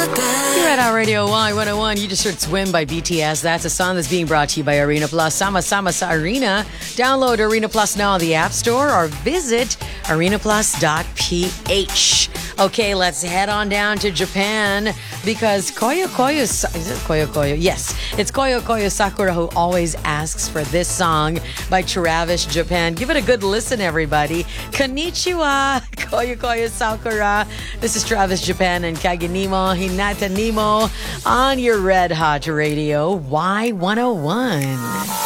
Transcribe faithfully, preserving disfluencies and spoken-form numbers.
You're at our Radio Y one oh one. You just heard Swim by B T S. That's a song that's being brought to you by Arena Plus. Sama Sama sa Arena. Download Arena Plus now on the App Store or visit arena plus dot p h. Okay, let's head on down to Japan because Koyo Koyo... Is it Koyo Koyo? Yes, it's Koyo Koyo Sakura who always asks for this song by Travis Japan. Give it a good listen, everybody. Konnichiwa, Koyo Koyo Sakura. This is Travis Japan and Kagenimo Hinata Nimo on your Red Hot Radio Y one oh one.